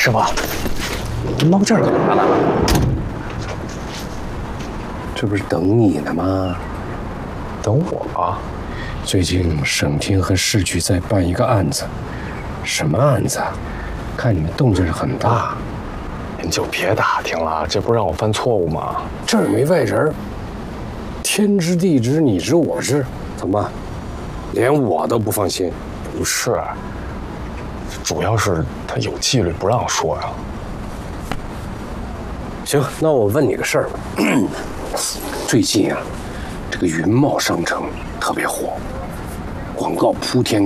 师傅，你捞这儿干嘛呢？ 这不是等你呢吗？ 等我啊？ 最近省厅和市局在办一个案子，什么案子？看你们动静很大。 您就别打听了，这不让我犯错误吗？ 这儿没外人，天知地知，你知我知，怎么，连我都不放心？ 不是，主要是他有纪律，不让说呀。 行，那我问你个事儿吧。最近啊，这个云茂商城特别火，广告铺天